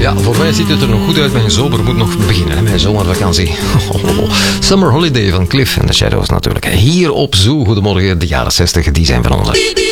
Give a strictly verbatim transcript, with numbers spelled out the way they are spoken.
Ja, voor mij ziet het er nog goed uit. Mijn zomer moet nog beginnen, hè, mijn zomervakantie. Summer Holiday van Cliff and the Shadows natuurlijk. Hier op Zoo. Goedemorgen, de jaren zestig, die zijn van ons.